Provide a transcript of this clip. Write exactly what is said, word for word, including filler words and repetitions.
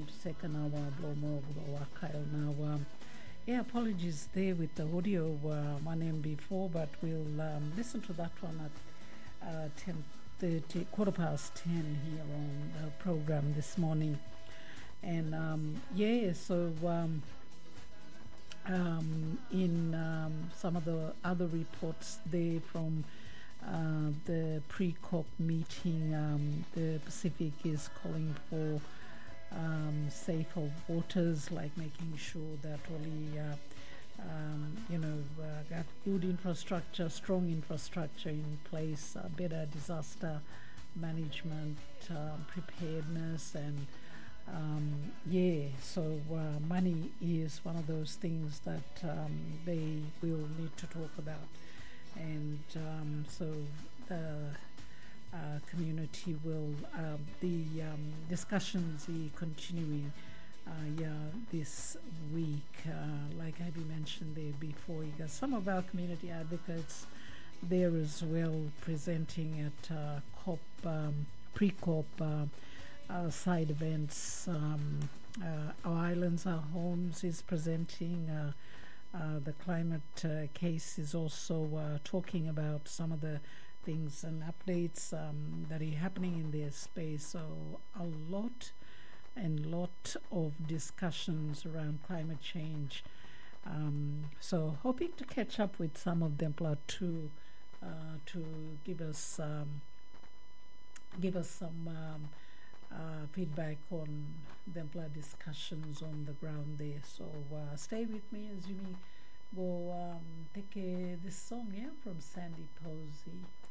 into second hour, blow more, blow Kyle now. Um, yeah, apologies there with the audio uh, one M before, but we'll um, listen to that one at uh, ten thirty, quarter past ten here on the program this morning. And um, yeah, so um, um, in um, some of the other reports there from uh, the pre-COP meeting, um, the Pacific is calling for um, safer waters, like making sure that only uh, um, you know uh, got good infrastructure, strong infrastructure in place, uh, better disaster management, uh, preparedness, and um, yeah, so uh, money is one of those things that um, they will need to talk about, and um, so the uh, community will um, the um, discussions are continuing uh, yeah this week, uh, like I mentioned there before. You got some of our community advocates there as well presenting at uh, COP um, pre-COP. Uh, Uh, side events. Um, uh, Our Islands, Our Homes is presenting. Uh, uh, the climate uh, case is also uh, talking about some of the things and updates um, that are happening in their space. So a lot and lot of discussions around climate change. Um, so hoping to catch up with some of them too, uh, to give us um, give us some. Um, Uh, feedback on the discussions on the ground there. So uh, stay with me as you may go um, take uh, this song here from Sandy Posey.